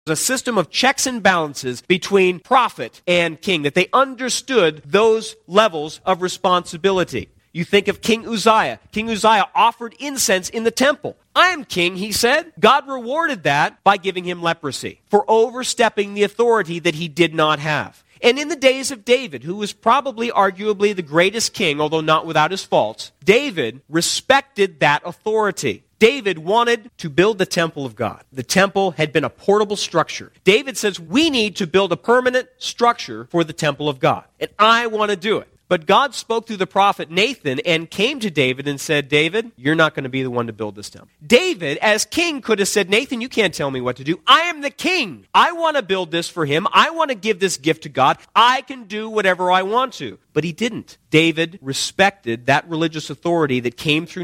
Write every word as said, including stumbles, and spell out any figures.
a system of checks and balances between prophet and king, that they understood those levels of responsibility. You think of King Uzziah. King Uzziah offered incense in the temple. I am king, he said. God rewarded that by giving him leprosy for overstepping the authority that he did not have. And in the days of David, who was probably arguably the greatest king, although not without his faults, David respected that authority. David wanted to build the temple of God. The temple had been a portable structure. David says, we need to build a permanent structure for the temple of God. And I want to do it. But God spoke through the prophet Nathan and came to David and said, David, you're not going to be the one to build this temple. David, as king, could have said, Nathan, you can't tell me what to do. I am the king. I want to build this for him. I want to give this gift to God. I can do whatever I want to. But he didn't. David respected that religious authority that came through